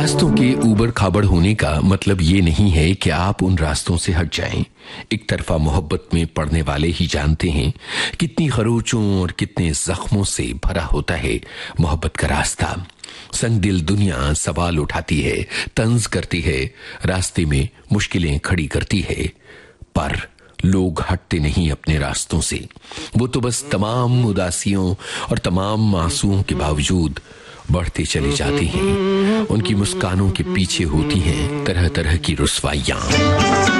रास्तों के ऊबड़ खाबड़ होने का मतलब ये नहीं है कि आप उन रास्तों से हट जाएं। एक तरफा मोहब्बत में पड़ने वाले ही जानते हैं कितनी खरोचों और कितने जख्मों से भरा होता है मोहब्बत का रास्ता। संग दिल दुनिया सवाल उठाती है, तंज करती है, रास्ते में मुश्किलें खड़ी करती है, पर लोग हटते नहीं अपने रास्तों से। वो तो बस तमाम उदासियों और तमाम आंसुओं के बावजूद बढ़ते चले जाते हैं। उनकी मुस्कानों के पीछे होती हैं तरह तरह की रुस्वाइयां।